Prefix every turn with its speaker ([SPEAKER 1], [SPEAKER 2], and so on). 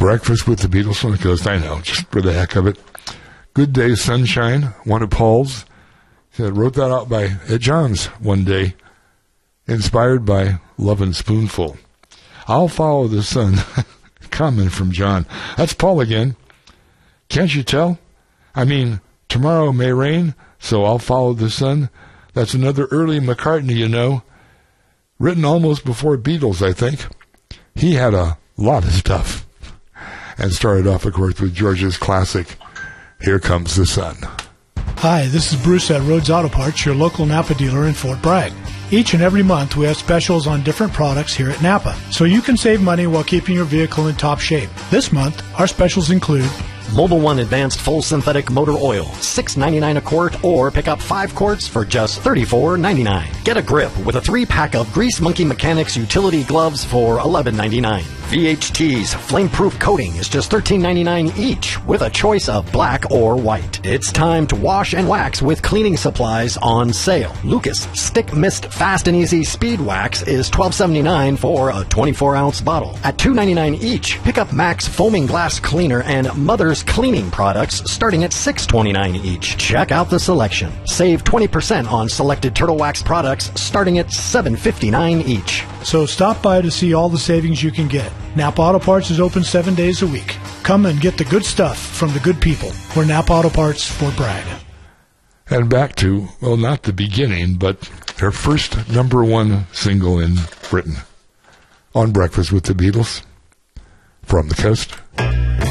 [SPEAKER 1] Breakfast with the Beatles from the Coast. I know, just for the heck of it. Good Day Sunshine, one of Paul's. Said, wrote that out at John's one day, inspired by Lovin' Spoonful. I'll Follow the Sun, comment from John. That's Paul again. Can't you tell? I mean, tomorrow may rain, so I'll follow the sun. That's another early McCartney, you know. Written almost before Beatles, I think. He had a lot of stuff. And started off, of course, with George's classic, Here Comes the Sun.
[SPEAKER 2] Hi, this is Bruce at Rhodes Auto Parts, your local Napa dealer in Fort Bragg. Each and every month we have specials on different products here at Napa, so you can save money while keeping your vehicle in top shape. This month, our specials include
[SPEAKER 3] Mobil 1 Advanced Full Synthetic Motor Oil, $6.99 a quart, or pick up 5 quarts for just $34.99. Get a grip with a 3-pack of Grease Monkey Mechanics utility gloves for $11.99. VHT's flame-proof coating is just $13.99 each, with a choice of black or white. It's time to wash and wax with cleaning supplies on sale. Lucas Stick Mist Fast and Easy Speed Wax is $12.79 for a 24-ounce bottle. At $2.99 each, pick up Max Foaming Glass Cleaner and Mother's Cleaning products starting at $6.29 each. Check out the selection. Save 20% on selected Turtle Wax products starting at $7.59 each.
[SPEAKER 2] So stop by to see all the savings you can get. Napa Auto Parts is open 7 days a week. Come and get the good stuff from the good people. We're Napa Auto Parts, Fort Bragg.
[SPEAKER 1] And back to, well, not the beginning, but their first #1 single in Britain. On Breakfast with the Beatles from the Coast.